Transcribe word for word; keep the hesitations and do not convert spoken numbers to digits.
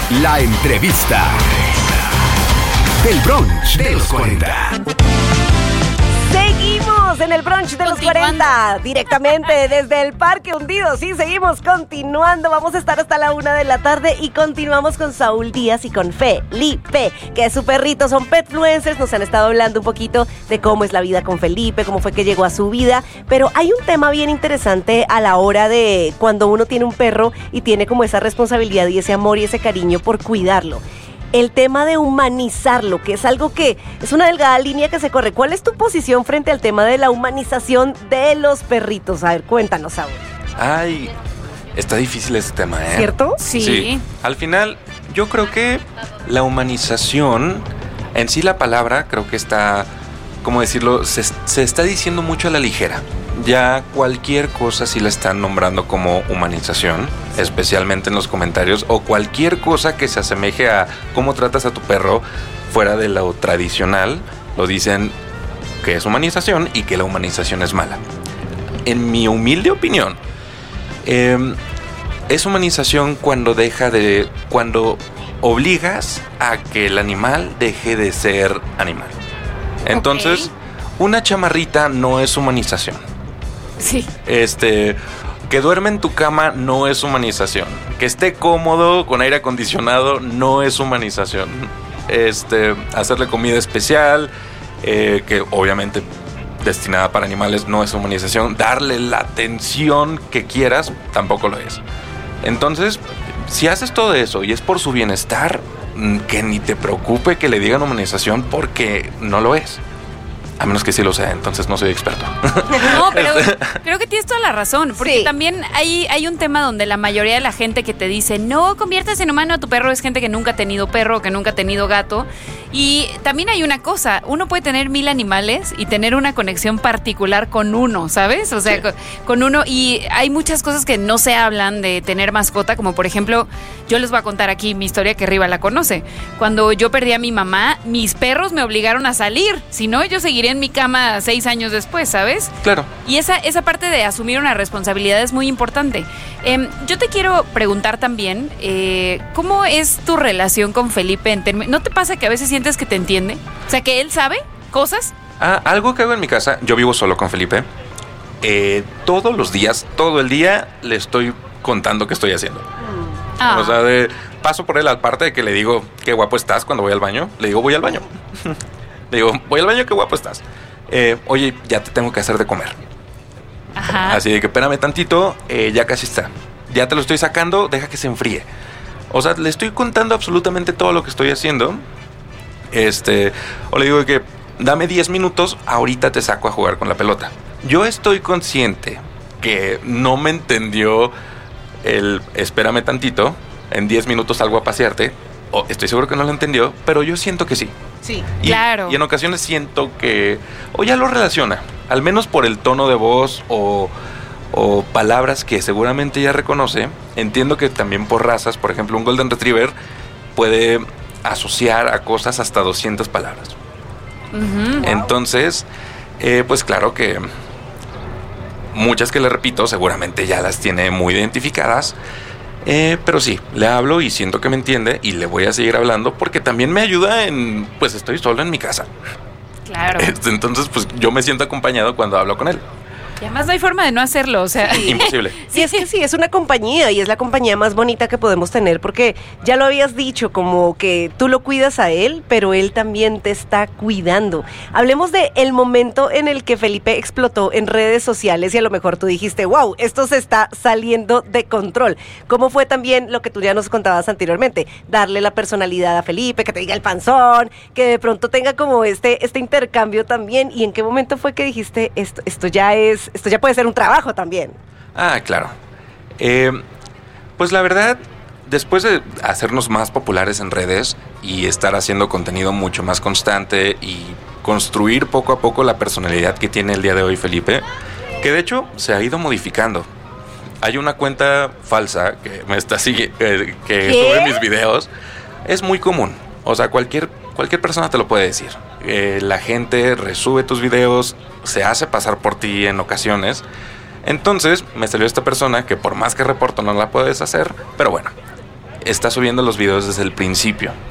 La entrevista del brunch de los cuarenta. Seguimos en el brunch de los cuarenta, directamente desde el Parque Hundido. Sí, seguimos continuando. Vamos a estar hasta la una de la tarde y continuamos con Saúl Díaz y con Felipe, que es su perrito, son petfluencers. Nos han estado hablando un poquito de cómo es la vida con Felipe, cómo fue que llegó a su vida. Pero hay un tema bien interesante a la hora de cuando uno tiene un perro y tiene como esa responsabilidad y ese amor y ese cariño por cuidarlo. El tema de humanizarlo, que es algo que es una delgada línea que se corre. ¿Cuál es tu posición frente al tema de la humanización de los perritos? A ver, cuéntanos, Saúl. Ay, está difícil este tema, ¿eh? ¿Cierto? Sí. Sí. Al final, yo creo que la humanización, en sí la palabra, creo que está, ¿cómo decirlo? Se, se está diciendo mucho a la ligera. Ya cualquier cosa sí la están nombrando como humanización, especialmente en los comentarios, o cualquier cosa que se asemeje a cómo tratas a tu perro fuera de lo tradicional, lo dicen que es humanización y que la humanización es mala. En mi humilde opinión, eh, es humanización cuando deja de, cuando obligas a que el animal deje de ser animal. Entonces, okay. Una chamarrita no es humanización. Sí. Este, que duerme en tu cama no es humanización. Que esté cómodo con aire acondicionado no es humanización. Este, hacerle comida especial, eh, que obviamente destinada para animales no es humanización. Darle la atención que quieras tampoco lo es. Entonces, si haces todo eso y es por su bienestar, que ni te preocupe que le digan humanización porque no lo es. A menos que sí lo sea, entonces no soy experto. No, pero creo que tienes toda la razón. Porque sí. También hay, hay un tema donde la mayoría de la gente que te dice no conviertas en humano a tu perro es gente que nunca ha tenido perro, que nunca ha tenido gato. Y también hay una cosa, uno puede tener mil animales y tener una conexión particular con uno, ¿sabes? O sea, sí. con, con uno. Y hay muchas cosas que no se hablan de tener mascota, como por ejemplo, yo les voy a contar aquí mi historia que Riva la conoce. Cuando yo perdí a mi mamá, mis perros me obligaron a salir. Si no, yo seguiría en mi cama seis años después, ¿sabes? Claro. Y esa, esa parte de asumir una responsabilidad es muy importante. Eh, yo te quiero preguntar también, eh, ¿cómo es tu relación con Felipe? En term- ¿No te pasa que a veces sientes que te entiende? O sea, que él sabe cosas. Ah, algo que hago en mi casa, yo vivo solo con Felipe. Eh, todos los días, todo el día, le estoy contando qué estoy haciendo. Ah. O sea, de, paso por él, aparte de que le digo, qué guapo estás cuando voy al baño, le digo, voy al baño. Le digo, voy al baño, qué guapo estás. Eh, oye, ya te tengo que hacer de comer. Ajá. Así de que espérame tantito, eh, ya casi está. Ya te lo estoy sacando, deja que se enfríe. O sea, le estoy contando absolutamente todo lo que estoy haciendo. Este, o le digo que dame diez minutos, ahorita te saco a jugar con la pelota. Yo estoy consciente que no me entendió el espérame tantito, en diez minutos salgo a pasearte. O estoy seguro que no lo entendió, pero yo siento que sí. Sí, y, claro. Y en ocasiones siento que o ya lo relaciona, al menos por el tono de voz o, o palabras que seguramente ya reconoce. Entiendo que también por razas, por ejemplo, un Golden Retriever puede asociar a cosas hasta doscientas palabras. Uh-huh. Entonces, eh, pues claro que muchas que le repito seguramente ya las tiene muy identificadas. Eh, pero sí, le hablo y siento que me entiende y le voy a seguir hablando porque también me ayuda en, pues estoy solo en mi casa. Claro. Entonces, pues yo me siento acompañado cuando hablo con él. Y además no hay forma de no hacerlo, o sea... Sí. Imposible. Sí, es que sí, es una compañía y es la compañía más bonita que podemos tener porque ya lo habías dicho, como que tú lo cuidas a él, pero él también te está cuidando. Hablemos de el momento en el que Felipe explotó en redes sociales y a lo mejor tú dijiste, wow, esto se está saliendo de control. ¿Cómo fue también lo que tú ya nos contabas anteriormente? Darle la personalidad a Felipe, que te diga el panzón, que de pronto tenga como este, este intercambio también. ¿Y en qué momento fue que dijiste, esto, esto ya es... Esto ya puede ser un trabajo también? Ah, claro. Eh, pues la verdad, después de hacernos más populares en redes y estar haciendo contenido mucho más constante y construir poco a poco la personalidad que tiene el día de hoy Felipe, que de hecho se ha ido modificando. Hay una cuenta falsa que me está siguiendo, eh, que sube mis videos. Es muy común. O sea, cualquier, cualquier persona te lo puede decir. Eh, la gente resube tus videos, se hace pasar por ti en ocasiones. Entonces me salió esta persona que por más que reporto no la puedes hacer, pero bueno, está subiendo los videos desde el principio.